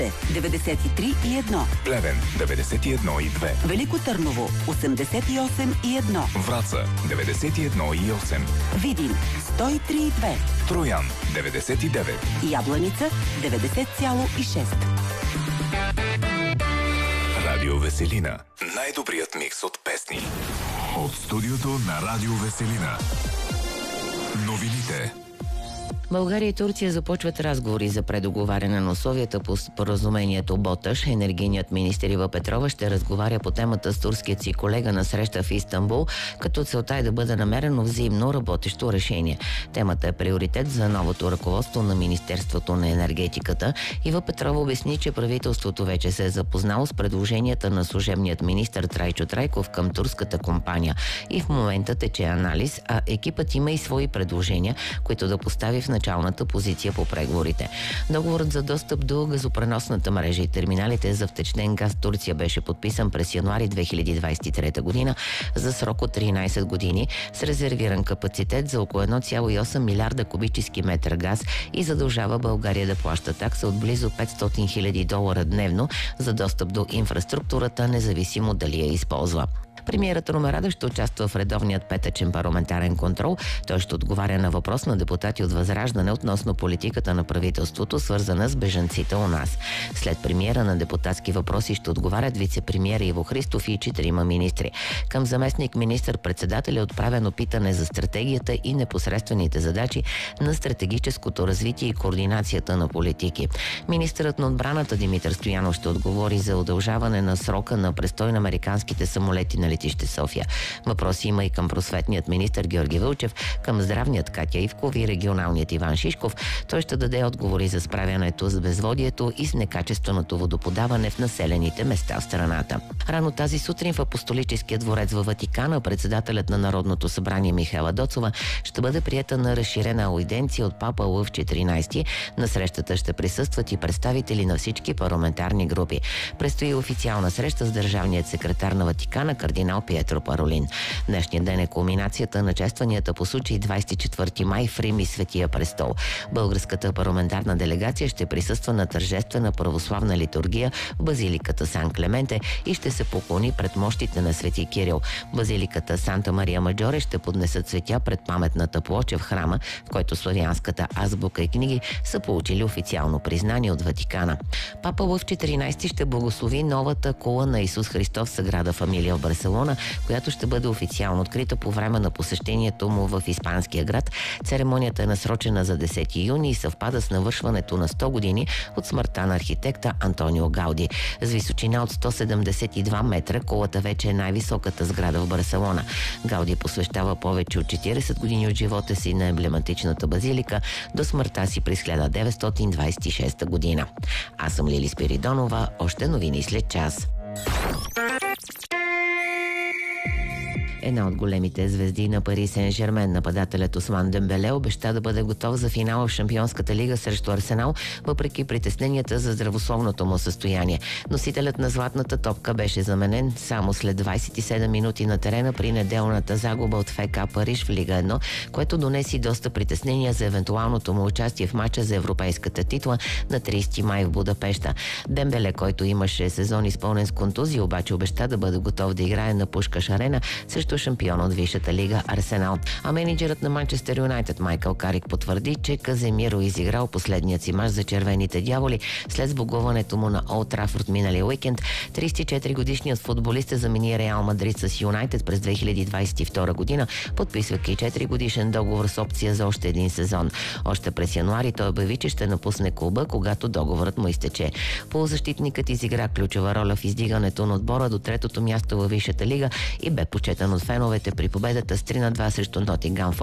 93,1. Плевен 91,2. Велико Търново 88,1. Враца 91,8. Видин 103,2. Троян 99. Ябланица 90,6. Радио Веселина. Най-добрият микс от песни. От студиото на Радио Веселина. Новините. България и Турция започват разговори за предоговаряне на условията по споразумението Боташ. Енергийният министър Ива Петрова ще разговаря по темата с турският си колега на среща в Истанбул, като целта е да бъде намерено взаимно работещо решение. Темата е приоритет за новото ръководство на Министерството на енергетиката. Ива Петрова обясни, че правителството вече се е запознало с предложенията на служебният министър Трайчо Трайков към турската компания и в момента тече анализ, а екипът има и свои предложения, които да постави в началната позиция по преговорите. Договорът за достъп до газопреносната мрежа и терминалите за втечнен газ Турция беше подписан през януари 2023 година за срок от 13 години с резервиран капацитет за около 1,8 милиарда кубически метра газ и задължава България да плаща такса от близо $500 000 дневно за достъп до инфраструктурата, независимо дали я използва. Премиерът Румен Радев ще участва в редовният петъчен парламентарен контрол. Той ще отговаря на въпрос на депутати от Възраждане относно политиката на правителството, свързана с бежанците у нас. След премиера на депутатски въпроси ще отговарят вице-премиер Иво Христов и 4 министри. Към заместник министър-председателя е отправено питане за стратегията и непосредствените задачи на стратегическото развитие и координацията на политики. Министърът на отбраната Димитър Стоянов ще отговори за удължаване на срока на престой на американските самолети на летище София. Въпроси има и към просветният министър Георги Вълчев, към здравният Катя Ивков и регионалният Иван Шишков. Той ще даде отговори за справянето с безводието и с некачественото водоподаване в населените места в страната. Рано тази сутрин в Апостолическия дворец във Ватикана председателят на Народното събрание Михаела Доцова ще бъде приета на разширена аудиенция от папа Лъв 14. На срещата ще присъстват и представители на всички парламентарни групи. Предстои официална среща с държавният секретар на Ватикана кардинал Пиетро Паролин. Днешният ден е кулминацията на честванията по случай 24 май в Рим и Светия престол. Българската парламентарна делегация ще присъства на тържествена православна литургия в базиликата Сан Клементе и ще се поклони пред мощите на Свети Кирил. Базиликата Санта Мария Маджоре ще поднесат цветя пред паметната плоча в храма, в който славянската азбука и книги са получили официално признание от Ватикана. Папа Лъв 14 ще благослови новата кула на Исус Христов в Саграда Фамилия в Барселона, която ще бъде официално открита по време на посещението му в испанския град. Церемонията е насрочена за 10 юни и съвпада с навършването на 100 години от смъртта на архитекта Антонио Гауди. С височина от 172 метра кулата вече е най-високата сграда в Барселона. Гауди посвещава повече от 40 години от живота си на емблематичната базилика до смъртта си през 1926 година. Аз съм Лили Спиридонова. Още новини след час. Една от големите звезди на Пари Сен-Жермен, нападателят Осман Дембеле, обеща да бъде готов за финала в Шампионската лига срещу Арсенал, въпреки притесненията за здравословното му състояние. Носителят на златната топка беше заменен само след 27 минути на терена при неделната загуба от ФК Париж в Лига 1, което донеси доста притеснения за евентуалното му участие в мача за европейската титла на 30 май в Будапеща. Дембеле, който имаше сезон изпълнен с контузии, обаче обеща да бъде готов да играе на Пушкаш арена срещу шампион от Висшата лига Арсенал. А менеджерът на Манчестър Юнайтед Майкъл Карик потвърди, че Каземиро изиграл последният си мач за червените дяволи след сбогуването му на Олд Трафорд миналия уикенд. 34-годишният футболист замени Реал Мадрид с Юнайтед през 2022 година, подписвайки 4-годишен договор с опция за още един сезон. Още през януари той обяви, че ще напусне клуба, когато договорът му изтече. Полузащитникът изигра ключова роля в издигането на отбора до третото място във Висшата лига и бе почетен от феновете при победата с 3-2 срещу Нотингъм